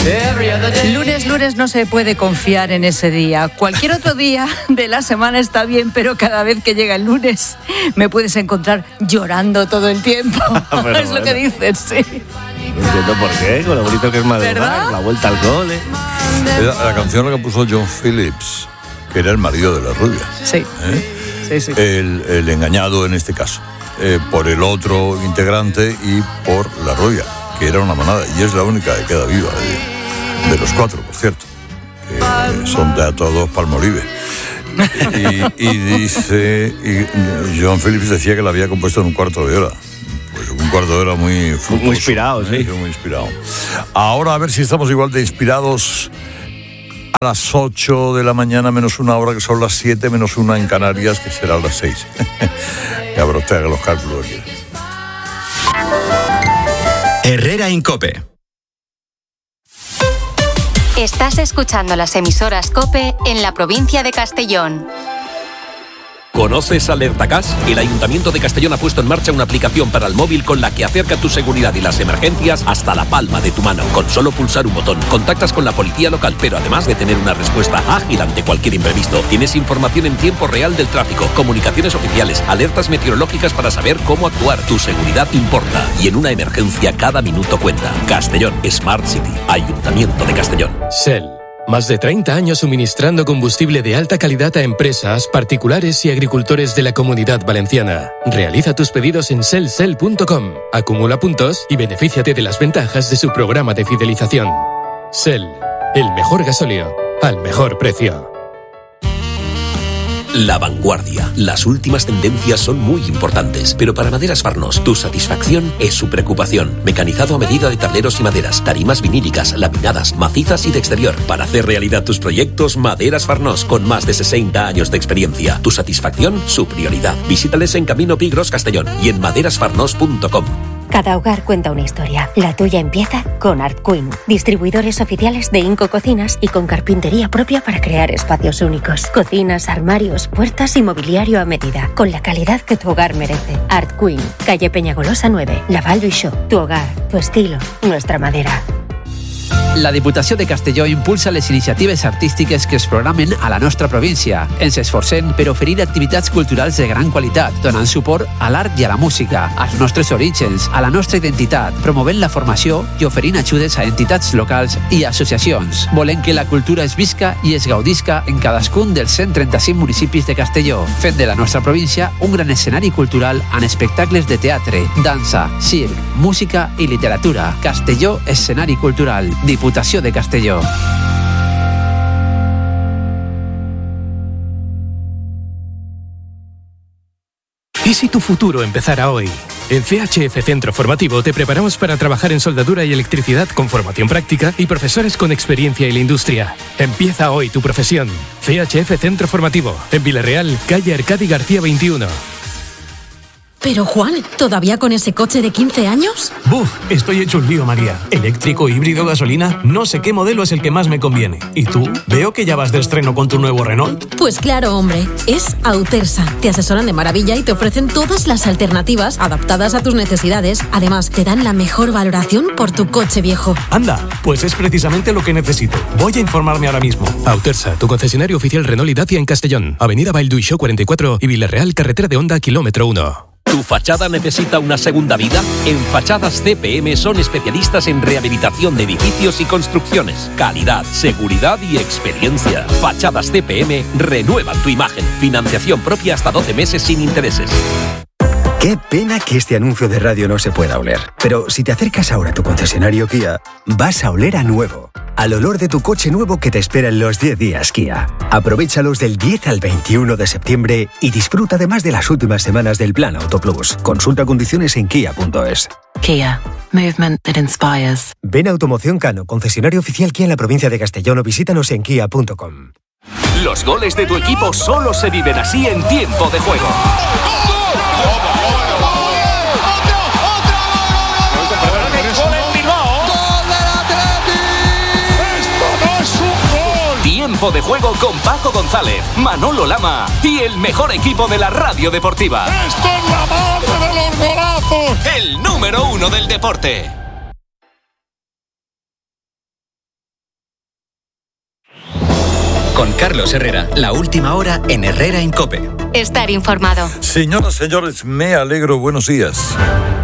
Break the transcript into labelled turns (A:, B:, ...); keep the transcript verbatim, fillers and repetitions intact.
A: Lunes, lunes no se puede confiar en ese día. Cualquier otro día de la semana está bien, pero cada vez que llega el lunes me puedes encontrar llorando todo el tiempo. Es bueno. Lo que dicen, sí.
B: No entiendo por qué, con lo bonito que es madrugar, la vuelta al cole.
C: La, la canción la que puso John Phillips, que era el marido de la rubia.
A: Sí.
C: ¿Eh?
A: Sí, sí.
C: El, el engañado en este caso, eh, por el otro integrante y por la rubia, que era una manada, y es la única que queda viva de, de los cuatro, por cierto, que son de a todos Palmolive. Y, y dice, y John Phillips decía que la había compuesto en un cuarto de hora. Pues un cuarto de hora muy fructuoso,
B: muy inspirado, sí.
C: Muy inspirado. Ahora a ver si estamos igual de inspirados a las ocho de la mañana menos una hora, que son las siete menos una en Canarias, que será a las seis. Que habrá usted haga los cálculos aquí.
D: Herrera en COPE.
E: Estás escuchando las emisoras COPE en la provincia de Castellón.
F: ¿Conoces AlertaCas? El Ayuntamiento de Castellón ha puesto en marcha una aplicación para el móvil con la que acerca tu seguridad y las emergencias hasta la palma de tu mano. Con solo pulsar un botón, contactas con la policía local, pero además de tener una respuesta ágil ante cualquier imprevisto, tienes información en tiempo real del tráfico, comunicaciones oficiales, alertas meteorológicas para saber cómo actuar. Tu seguridad importa y en una emergencia cada minuto cuenta. Castellón Smart City, Ayuntamiento de Castellón.
G: Shell. Más de treinta años suministrando combustible de alta calidad a empresas, particulares y agricultores de la Comunidad Valenciana. Realiza tus pedidos en shell shell punto com, acumula puntos y benefíciate de las ventajas de su programa de fidelización. Shell, el mejor gasóleo al mejor precio.
F: La vanguardia. Las últimas tendencias son muy importantes, pero para Maderas Farnós, tu satisfacción es su preocupación. Mecanizado a medida de tableros y maderas, tarimas vinílicas, laminadas, macizas y de exterior. Para hacer realidad tus proyectos, Maderas Farnós, con más de sesenta años de experiencia. Tu satisfacción, su prioridad. Visítales en Camino Pigros, Castellón y en maderas farnós punto com.
H: Cada hogar cuenta una historia. La tuya empieza con Art Queen, distribuidores oficiales de Inco Cocinas y con carpintería propia para crear espacios únicos. Cocinas, armarios, puertas y mobiliario a medida, con la calidad que tu hogar merece. Art Queen, calle Peñagolosa nueve, Laval Buixó. Tu hogar, tu estilo, nuestra madera.
I: La Diputació de Castelló impulsa les iniciatives artístiques que es programen a la nostra província. Ens esforcem per oferir activitats culturals de gran qualitat, donant suport a l'art i a la música, als nostres orígens, a la nostra identitat, promovent la formació i oferint ajudes a entitats locals i associacions. Volem que la cultura es visca i es gaudisca en cadascun dels cent trenta-cinc municipis de Castelló, fent de la nostra província un gran escenari cultural amb espectacles de teatre, dansa, circ, música i literatura. Castelló, escenari cultural. Diputació de Castelló.
G: ¿Y si tu futuro empezara hoy? En C H F Centro Formativo te preparamos para trabajar en soldadura y electricidad con formación práctica y profesores con experiencia en la industria. Empieza hoy tu profesión. C H F Centro Formativo, en Villarreal, calle Arcadi García veintiuno.
J: Pero Juan, ¿todavía con ese coche de quince años?
K: Buf, estoy hecho un lío, María. Eléctrico, híbrido, gasolina, no sé qué modelo es el que más me conviene. ¿Y tú? Veo que ya vas de estreno con tu nuevo Renault.
J: Pues claro, hombre, es Autersa. Te asesoran de maravilla y te ofrecen todas las alternativas adaptadas a tus necesidades. Además, te dan la mejor valoración por tu coche viejo.
K: Anda, pues es precisamente lo que necesito. Voy a informarme ahora mismo.
G: Autersa, tu concesionario oficial Renault y Dacia en Castellón. Avenida Valduixó cuarenta y cuatro y Villarreal, carretera de Honda, kilómetro uno.
F: ¿Tu fachada necesita una segunda vida? En Fachadas C P M son especialistas en rehabilitación de edificios y construcciones. Calidad, seguridad y experiencia. Fachadas C P M renuevan tu imagen. Financiación propia hasta doce meses sin intereses.
L: Qué pena que este anuncio de radio no se pueda oler. Pero si te acercas ahora a tu concesionario Kia, vas a oler a nuevo. Al olor de tu coche nuevo que te espera en los diez días Kia. Aprovéchalos del diez al veintiuno de septiembre y disfruta además de las últimas semanas del Plan Auto Plus. Consulta condiciones en kia punto es.
M: Kia. Movement that inspires.
L: Ven a Automoción Cano, concesionario oficial Kia en la provincia de Castellón o visítanos en kia punto com.
F: Los goles de tu equipo solo se viven así en tiempo de juego. Tiempo de juego con Paco González, Manolo Lama y el mejor equipo de la radio deportiva.
N: ¡Esto es la madre de los golazos!
F: El número uno del deporte.
D: Con Carlos Herrera, la última hora en Herrera en COPE.
E: Estar informado.
C: Señoras, señores, me alegro. Buenos días.